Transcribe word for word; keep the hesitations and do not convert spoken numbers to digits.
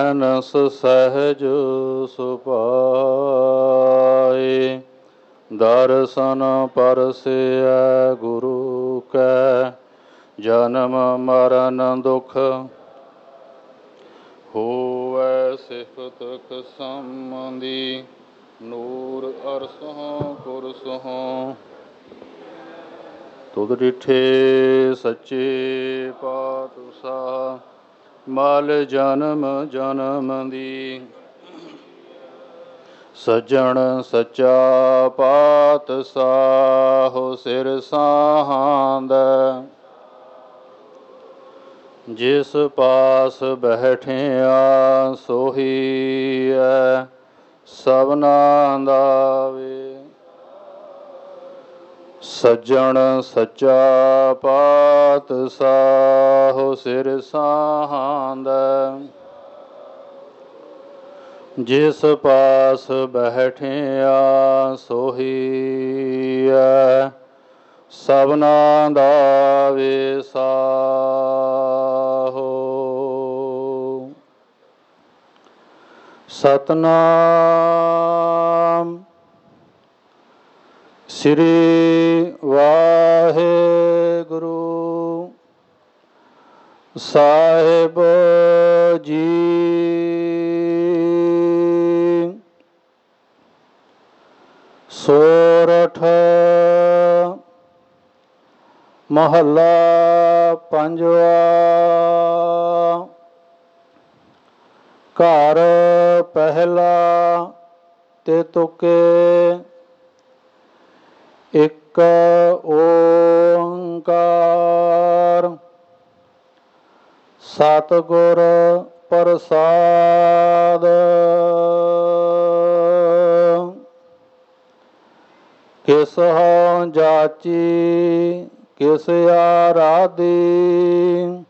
ਅਹਰਨਸ ਸਹਿਜ ਸੁਭਾਏ। ਦਰਸ਼ਨ ਪਰਸਿਐ ਗੁਰੂ ਕੈ ਜਨਮ ਮਰਨ ਦੁਖ ਹੋਵੈ ਸਿਫਤ ਖਸਮਦੀ। ਨੂਰ ਅਰਸੋਂ ਕੁਰਸੋਂ ਤੁਧ ਡਿਠੇ ਸੱਚੇ ਪਾਤਸ਼ਾਹ। ਮਲ ਜਨਮ ਜਨਮ ਦੀ। ਸੱਜਣ ਸੱਚਾ ਪਾਤਸ਼ਾਹ ਸਿਰ ਸਾਹਾਂਦੈ। ਜਿਸ ਪਾਸ ਬੈਠਿਆ ਸੋਹੀਐ ਸਭਨਾ ਦਾ ਵੇ। ਸੱਜਣ ਸੱਚਾ ਪਾਤਸ਼ਾਹ ਸਿਰ ਸਾਹਾਂਦੈ। ਜਿਸ ਪਾਸ ਬੈਠਿਆ ਸੋਹੀਐ ਸਭਨਾ ਦਾ ਵੇਸਾਹੋ। ਸਤਿਨਾਮ ਸ੍ਰੀ ਵਾਹਿਗੁਰੂ ਸਾਹਿਬ ਜੀ। ਸੋਰਠ ਮਹੱਲਾ ਪੰਜਵਾ। ਘਰ ਪਹਿਲਾ ਤੇ ਤੁਕੇ ਇੱਕ ਓੰਕਾਰ। ਸਤਿਗੁਰ ਪ੍ਰਸਾਦਿ। ਕਿਸ ਹਉ ਜਾਚੀ ਕਿਸ ਆਰਾਧੀ।